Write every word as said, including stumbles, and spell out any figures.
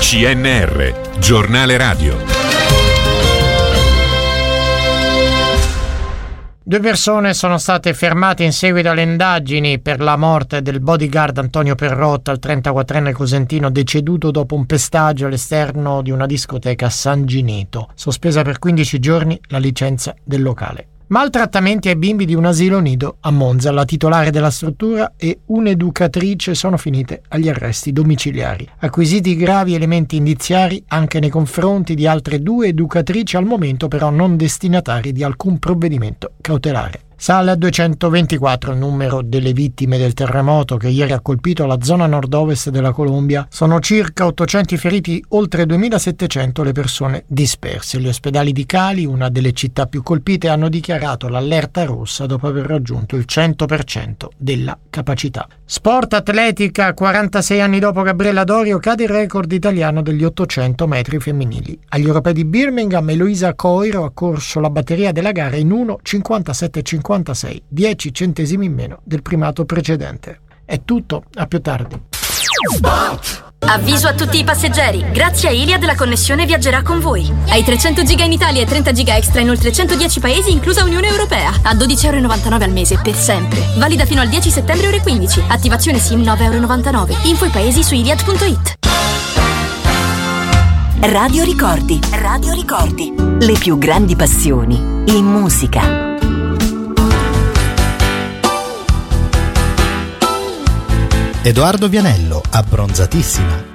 C N R, giornale radio. Due persone sono state fermate in seguito alle indagini per la morte del bodyguard Antonio Perrotta, il trentaquattrenne cosentino deceduto dopo un pestaggio all'esterno di una discoteca a San Gineto. Sospesa per quindici giorni la licenza del locale. Maltrattamenti ai bimbi di un asilo nido a Monza. La titolare della struttura e un'educatrice sono finite agli arresti domiciliari. Acquisiti gravi elementi indiziari anche nei confronti di altre due educatrici, al momento però non destinatari di alcun provvedimento cautelare. Sale a duecentoventiquattro il numero delle vittime del terremoto che ieri ha colpito la zona nord-ovest della Colombia. Sono circa ottocento i feriti, oltre duemilasettecento le persone disperse. Gli ospedali di Cali, una delle città più colpite, hanno dichiarato l'allerta rossa dopo aver raggiunto il cento per cento della capacità. Sport atletica, quarantasei anni dopo Gabriella Dorio cade il record italiano degli ottocento metri femminili. Agli europei di Birmingham Eloisa Coiro ha corso la batteria della gara in uno cinquantasette cinquantasei, dieci centesimi in meno del primato precedente. È tutto, a più tardi. Avviso a tutti i passeggeri, grazie a Iliad la connessione viaggerà con voi. Hai trecento giga in Italia e trenta giga extra in oltre centodieci paesi, inclusa Unione Europea, a dodici virgola novantanove euro al mese per sempre. Valida fino al dieci settembre ore quindici. Attivazione SIM nove virgola novantanove euro. Info i paesi su iliad punto it. Radio Ricordi. Radio Ricordi. Le più grandi passioni in musica. Edoardo Vianello, Abbronzatissima.